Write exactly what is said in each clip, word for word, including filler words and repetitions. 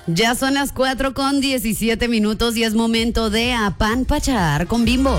Ya son las cuatro con diecisiete minutos y es momento de apanpachar con Bimbo.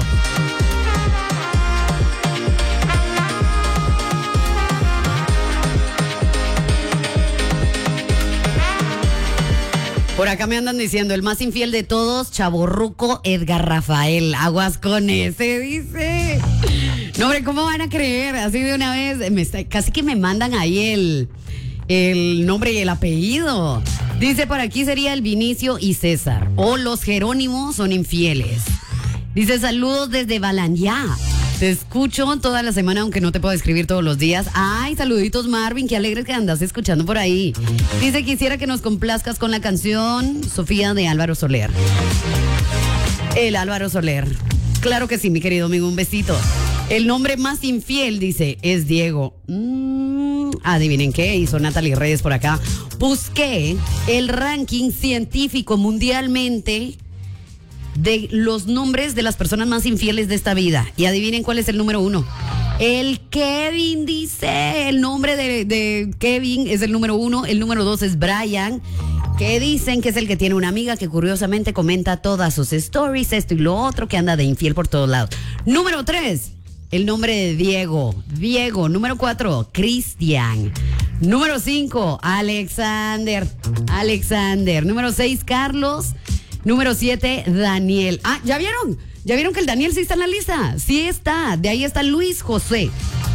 Por acá me andan diciendo, el más infiel de todos, chavorruco Edgar Rafael. Aguas con ese, dice. No, hombre, ¿cómo van a creer? Así de una vez, me está, casi que me mandan ahí el, el nombre y el apellido. Dice, por aquí sería el Vinicio y César. O los Jerónimos son infieles. Dice, saludos desde Balañá. Te escucho toda la semana, aunque no te puedo escribir todos los días. Ay, saluditos Marvin, qué alegre que andas escuchando por ahí. Dice, quisiera que nos complazcas con la canción Sofía de Álvaro Soler. El Álvaro Soler. Claro que sí, mi querido amigo, un besito. El nombre más infiel, dice, es Diego. Mm, adivinen qué hizo Natalie Reyes por acá. Busqué el ranking científico mundialmente de los nombres de las personas más infieles de esta vida. Y adivinen cuál es el número uno. El Kevin, dice. El nombre de, de Kevin es el número uno. El número dos es Brian, que dicen que es el que tiene una amiga que curiosamente comenta todas sus stories, esto y lo otro, que anda de infiel por todos lados. Número tres, el nombre de Diego. Diego. Número cuatro, Cristian. Número cinco, Alexander. Alexander. Número seis, Carlos. Número siete, Daniel. Ah, ¿ya vieron? ¿Ya vieron que el Daniel sí está en la lista? Sí está. De ahí está Luis José.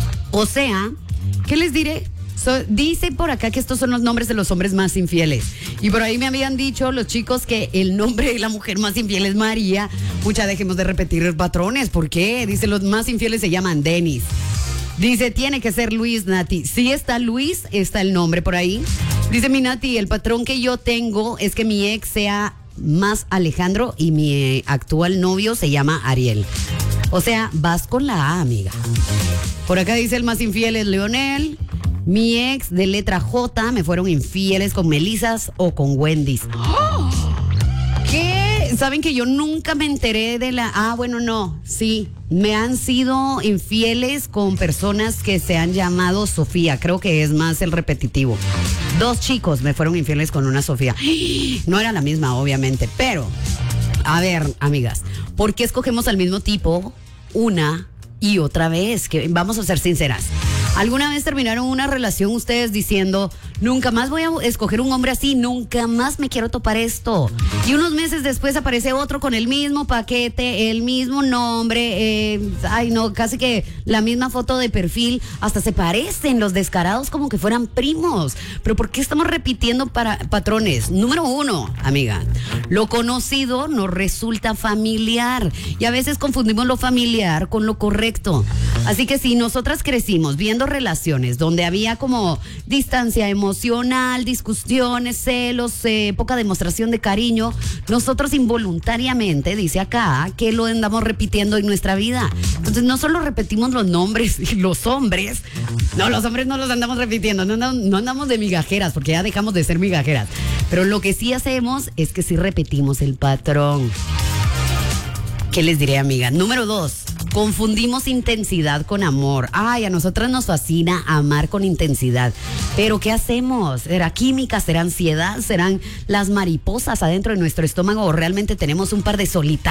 O sea, ¿qué les diré? So, dice por acá que estos son los nombres de los hombres más infieles. Y por ahí me habían dicho los chicos que el nombre de la mujer más infiel es María. Mucha, dejemos de repetir patrones. ¿Por qué? Dice, los más infieles se llaman Denis. Dice, tiene que ser Luis, Nati. Sí está Luis, está el nombre por ahí. Dice mi Nati, el patrón que yo tengo es que mi ex sea más Alejandro y mi actual novio se llama Ariel. O sea, vas con la A, amiga. Por acá dice, el más infiel es Leonel. Mi ex de letra J me fueron infieles con Melisas o con Wendy's. ¡Oh! ¿Qué? ¿Saben que yo nunca me enteré de la... Ah, bueno, no, sí. Me han sido infieles con personas que se han llamado Sofía. Creo que es más el repetitivo. Dos chicos me fueron infieles con una Sofía. No era la misma, obviamente, pero... A ver, amigas, ¿por qué escogemos al mismo tipo una y otra vez? Que vamos a ser sinceras. ¿Alguna vez terminaron una relación ustedes diciendo, nunca más voy a escoger un hombre así, nunca más me quiero topar esto? Y unos meses después aparece otro con el mismo paquete, el mismo nombre, eh, ay no, casi que la misma foto de perfil, hasta se parecen los descarados como que fueran primos. Pero ¿por qué estamos repitiendo para, patrones? Número uno, amiga, lo conocido nos resulta familiar y a veces confundimos lo familiar con lo correcto. Así que si nosotras crecimos viendo relaciones donde había como distancia emocional, discusiones, celos, eh, poca demostración de cariño, nosotros involuntariamente, dice acá, que lo andamos repitiendo en nuestra vida. Entonces no solo repetimos los nombres, los hombres, no, los hombres no los andamos repitiendo, no andamos, no andamos de migajeras, porque ya dejamos de ser migajeras, pero lo que sí hacemos es que sí repetimos el patrón. ¿Qué les diré, amiga? Número dos, confundimos intensidad con amor. Ay, a nosotras nos fascina amar con intensidad. Pero ¿qué hacemos? ¿Será química? ¿Será ansiedad? ¿Serán las mariposas adentro de nuestro estómago? ¿O realmente tenemos un par de solitas